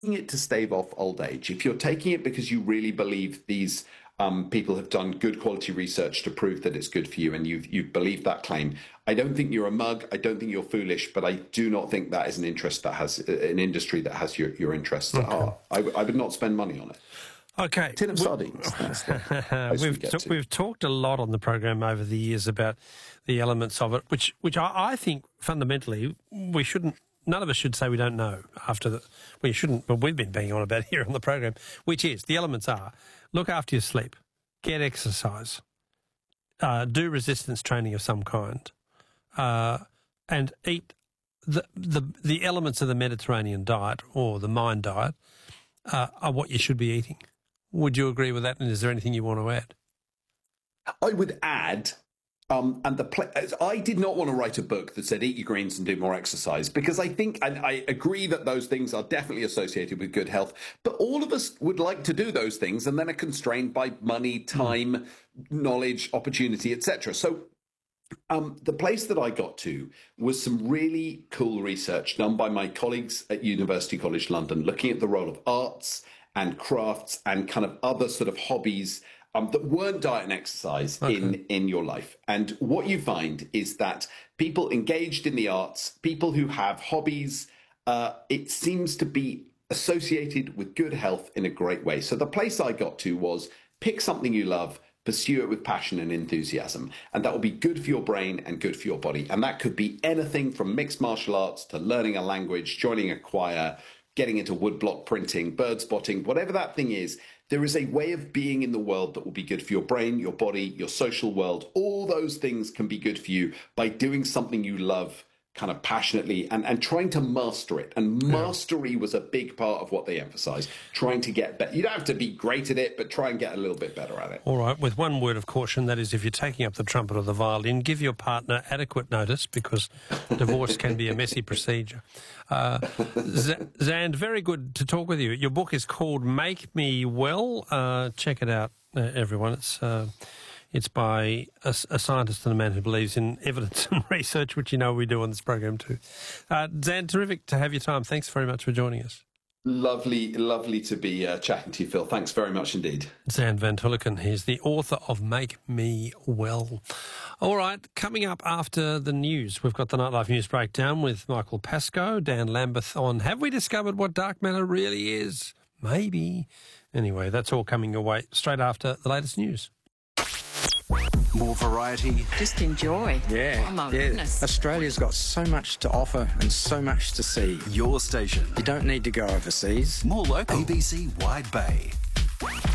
it to stave off old age, if you're taking it because you really believe these people have done good quality research to prove that it's good for you, and you've believed that claim, I don't think you're a mug. I don't think you're foolish, but I do not think that is an interest that has an industry that has your interests at heart. I would not spend money on it. Okay, tin of sardines. We've talked a lot on the program over the years about the elements of it, which I think fundamentally we shouldn't. None of us should say we don't know after the. Well, you shouldn't. Well, we've been banging on about here on the program, which is the elements are: look after your sleep, get exercise, do resistance training of some kind, and eat the elements of the Mediterranean diet or the Mind diet are what you should be eating. Would you agree with that? And is there anything you want to add? I would add. I did not want to write a book that said eat your greens and do more exercise, because I think, and I agree that those things are definitely associated with good health, but all of us would like to do those things and then are constrained by money, time, knowledge, opportunity, etc. So the place that I got to was some really cool research done by my colleagues at University College London, looking at the role of arts and crafts and kind of other sort of hobbies that weren't diet and exercise in your life. And what you find is that people engaged in the arts, people who have hobbies, it seems to be associated with good health in a great way. So the place I got to was pick something you love, pursue it with passion and enthusiasm, and that will be good for your brain and good for your body. And that could be anything from mixed martial arts to learning a language, joining a choir, getting into woodblock printing, bird spotting, whatever that thing is. There is a way of being in the world that will be good for your brain, your body, your social world. All those things can be good for you by doing something you love kind of passionately and trying to master it. And mastery was a big part of what they emphasized, trying to get better. You don't have to be great at it, but try and get a little bit better at it. All right, with one word of caution, that is, if you're taking up the trumpet or the violin, give your partner adequate notice, because divorce can be a messy procedure. Zand, very good to talk with you. Your book is called Make Me Well. Check it out, everyone. It's by a scientist and a man who believes in evidence and research, which you know we do on this program too. Zand, terrific to have your time. Thanks very much for joining us. Lovely to be chatting to you, Phil. Thanks very much indeed. Zand van Tulleken, he's the author of Make Me Well. All right, coming up after the news, we've got the Nightlife News Breakdown with Michael Pascoe, Dan Lambeth on Have We Discovered What Dark Matter Really Is? Maybe. Anyway, that's all coming your way straight after the latest news. More variety. Just enjoy. Yeah. Oh, my goodness. Australia's got so much to offer and so much to see. Your station. You don't need to go overseas. More local. ABC Wide Bay.